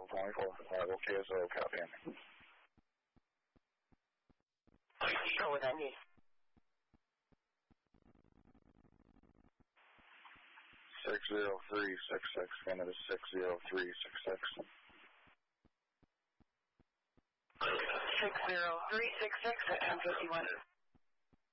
24. KSO, copy in. Go with that need. 60366, Canada 60366. 60366 at 1051.